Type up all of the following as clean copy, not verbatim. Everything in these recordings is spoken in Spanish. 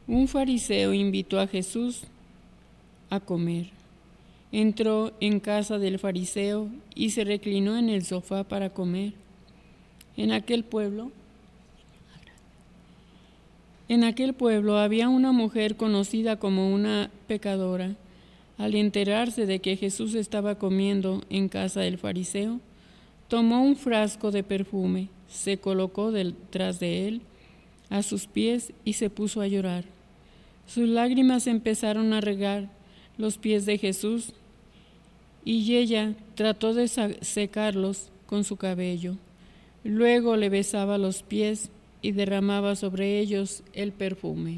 Un fariseo invitó a Jesús a comer. Entró en casa del fariseo y se reclinó en el sofá para comer. En aquel pueblo había una mujer conocida como una pecadora. Al enterarse de que Jesús estaba comiendo en casa del fariseo, tomó un frasco de perfume, se colocó detrás de él, a sus pies, y se puso a llorar. Sus lágrimas empezaron a regar los pies de Jesús, y ella trató de secarlos con su cabello. Luego le besaba los pies y derramaba sobre ellos el perfume.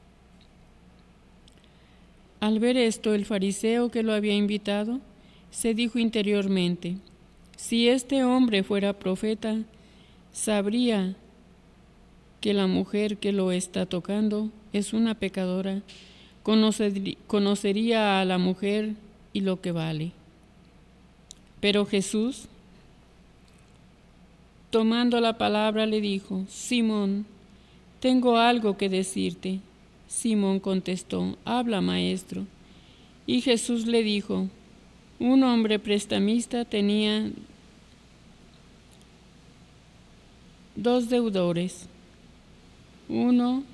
Al ver esto, el fariseo que lo había invitado se dijo interiormente: si este hombre fuera profeta, sabría que la mujer que lo está tocando es una pecadora, conocería a la mujer y lo que vale. Pero Jesús, tomando la palabra, le dijo: Simón, tengo algo que decirte. Simón contestó: habla, maestro. Y Jesús le dijo: un hombre prestamista tenía 2 deudores. Uno